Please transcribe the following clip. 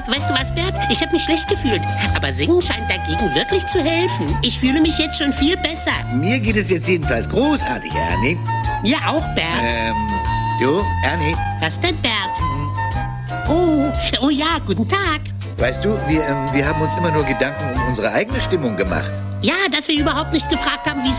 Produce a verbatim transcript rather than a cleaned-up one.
weißt du was, Bert? Ich habe mich schlecht gefühlt. Aber Singen scheint dagegen wirklich zu helfen. Ich fühle mich jetzt schon viel besser. Mir geht es jetzt jedenfalls großartig, Ernie. Mir auch, Bert. Ähm, du, Ernie? Was denn, Bert? Oh, oh ja, guten Tag. Weißt du, wir, ähm, wir haben uns immer nur Gedanken um unsere eigene Stimmung gemacht. Ja, dass wir überhaupt nicht gefragt haben, wie es